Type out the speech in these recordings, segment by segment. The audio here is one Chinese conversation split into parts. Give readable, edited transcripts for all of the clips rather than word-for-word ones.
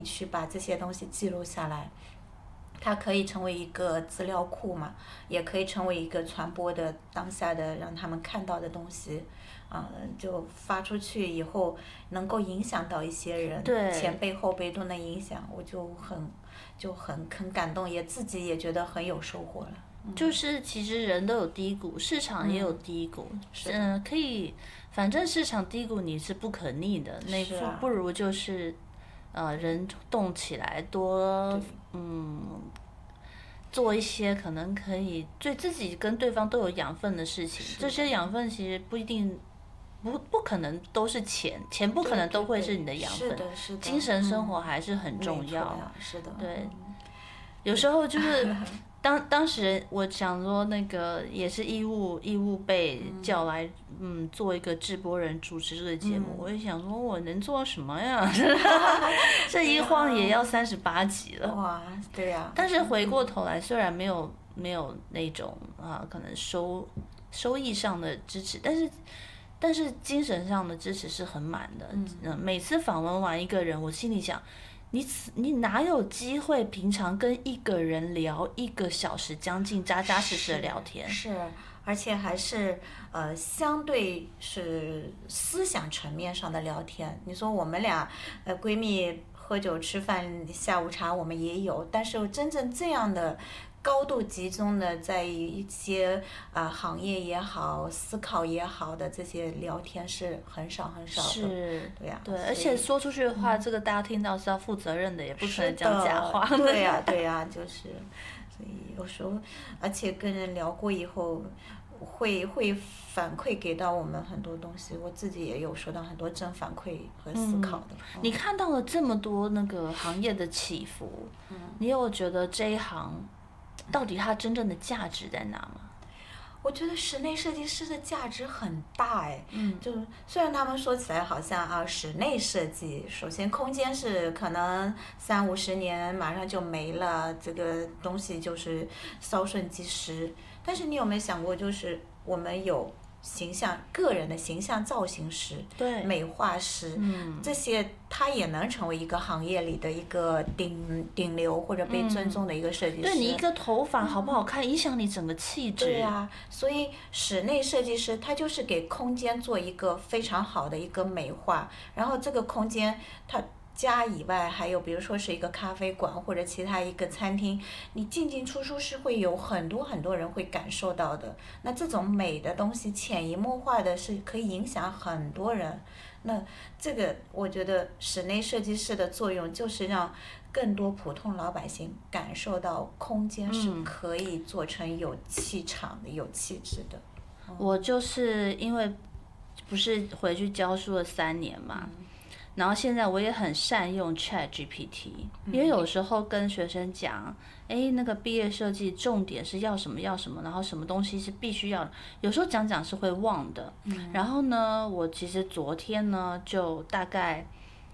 去把这些东西记录下来。它可以成为一个资料库嘛，也可以成为一个传播的当下的让他们看到的东西，就发出去以后能够影响到一些人，前辈后辈都能影响，我就很感动，也自己也觉得很有收获了。 就是其实人都有低谷，市场也有低谷，可以，反正市场低谷你是不可逆的，那不如就是人动起来多做一些可能可以对自己跟对方都有养分的事情，这些养分其实不一定不可能都是钱不可能都会是你的养分，精神生活还是很重要。 是的， 对，有时候就是当时我想说那个也是义务被叫来做一个直播人主持这个节目，我也想说我能做什么呀？这一晃也要38集了。 哇，对呀。 但是回过头来，虽然没有那种可能收益上的支持，但是精神上的支持是很满的。每次访问完一个人，我心里想，你哪有机会平常跟一个人聊1个小时，将近扎扎实实的聊天？ 是，而且还是相对是思想层面上的聊天。你说我们俩闺蜜喝酒吃饭下午茶我们也有，但是真正这样的高度集中的在一些行业也好思考也好的这些聊天是很少的。 是， 对呀。 对，而且说出去的话，这个大家听到是要负责任的，也不可能讲假话。 对呀，就是，所以有时候而且跟人聊过以后会反馈给到我们很多东西，我自己也有收到很多正反馈和思考的。 你看到了这么多那个行业的起伏，你有觉得这一行到底它真正的价值在哪吗？ 我觉得室内设计师的价值很大哎，就虽然他们说起来好像室内设计，首先空间是可能30-50年马上就没了，这个东西就是稍瞬即逝。但是你有没有想过，就是我们有个人的形象造型师， 对， 美化师，这些他也能成为一个行业里的一个顶流或者被尊重的一个设计师。 对，你一个头发好不好看，影响你整个气质。 对啊，所以室内设计师他就是给空间做一个非常好的一个美化，然后这个空间它家以外还有比如说是一个咖啡馆或者其他一个餐厅，你进出是会有很多人会感受到的。那这种美的东西潜移默化的是可以影响很多人。那这个我觉得室内设计师的作用就是让更多普通老百姓感受到空间是可以做成有气场的、有气质的。 我就是因为不是回去教书了3年嘛，然后现在我也很善用 ChatGPT，因为有时候跟学生讲，那个毕业设计重点是要什么，然后什么东西是必须要的，有时候讲是会忘的。然后呢，我其实昨天呢就大概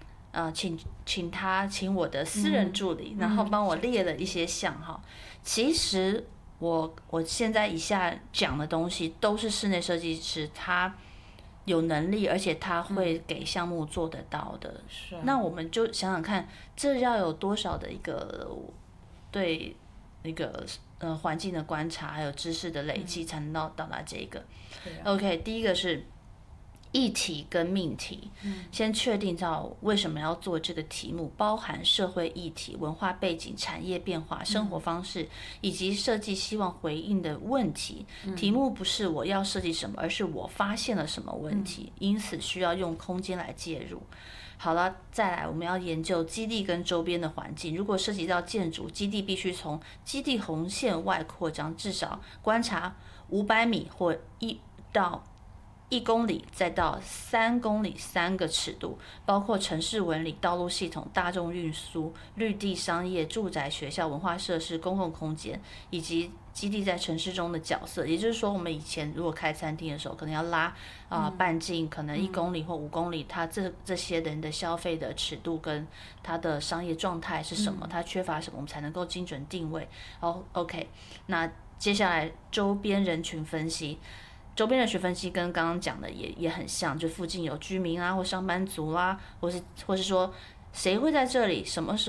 请我的私人助理，然后帮我列了一些项哈。其实我现在以下讲的东西都是室内设计师他有能力，而且他会给项目做得到的。那我们就想想看，这要有多少的一个对那个环境的观察，还有知识的累积，才能到达这个。OK， 第一个是议题跟命题，先确定到为什么要做这个题目，包含社会议题、文化背景、产业变化、生活方式，以及设计希望回应的问题。题目不是我要设计什么，而是我发现了什么问题，因此需要用空间来介入。好了，再来我们要研究基地跟周边的环境。如果涉及到建筑，基地必须从基地红线外扩张，至少观察500米或1公里，再到3公里3个尺度，包括城市纹理、道路系统、大众运输、绿地、商业、住宅、学校、文化设施、公共空间，以及基地在城市中的角色。也就是说，我们以前如果开餐厅的时候，可能要拉半径，可能1公里或5公里，它这些人的消费的尺度跟它的商业状态是什么，它缺乏什么，我们才能够精准定位。OK， 那接下来周边人群分析。周边人群分析跟刚刚讲的也很像，就附近有居民啊，或上班族啦，或是说谁会在这里，什么时